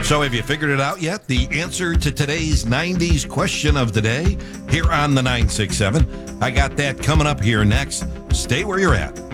So have you figured it out yet? The answer to today's 90s question of the day here on the 967. I got that coming up here next. Stay where you're at.